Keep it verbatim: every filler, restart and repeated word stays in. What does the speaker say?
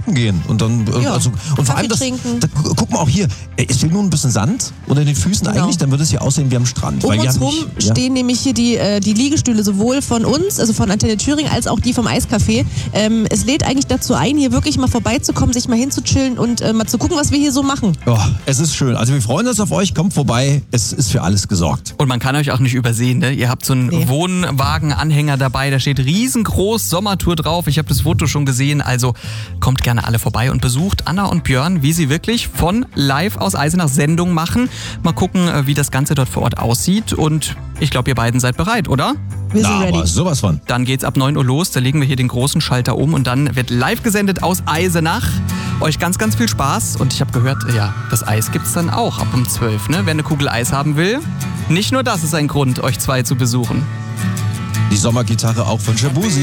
shoppen gehen. Und dann, Ja, also, und vor allem das, da, guck mal auch hier, es fehlt nur ein bisschen Sand unter den Füßen Genau. eigentlich, dann würde es ja aussehen wie am Strand. Um weil wir uns haben rum nicht, ja? stehen nämlich hier die, äh, die Liegestühle, sowohl von uns, also von Antenne Thüringen, als auch die vom Eiscafé. Ähm, es lädt eigentlich dazu ein, hier wirklich mal vorbeizukommen, sich mal hinzuchillen und äh, mal zu gucken, was wir hier so machen. Oh, es ist schön. Also wir freuen uns auf euch, kommt vorbei, es ist für alles gesorgt. Und man kann euch auch nicht übersehen, ne? Ihr habt so einen Nee. Wohnwagen-Anhänger dabei, da steht riesengroß Sommertour drauf. Ich habe das Foto schon gesehen, also kommt gerne alle vorbei und besucht Anna und Björn, wie sie wirklich von live aus Eisenach Sendung machen. Mal gucken, wie das Ganze dort vor Ort aussieht und ich glaube, ihr beiden seid bereit, oder? Wir sind Na, ready. aber sowas von. Dann geht's ab neun Uhr los, da legen wir hier den großen Schalter um und dann wird live gesendet aus Eisenach. Euch ganz, ganz viel Spaß und ich habe gehört, ja, das Eis gibt's dann auch ab um zwölf, ne? Wer eine Kugel Eis haben will, nicht nur das ist ein Grund, euch zwei zu besuchen. Die Sommergitarre auch von Shabuzi.